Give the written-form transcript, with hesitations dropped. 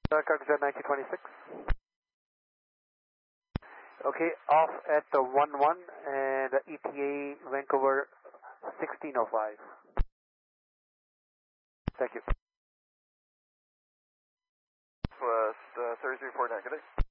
Coxswain 1926. Okay, off at the 1-1 and ETA Vancouver 1605. Thank you. West 3349, good day.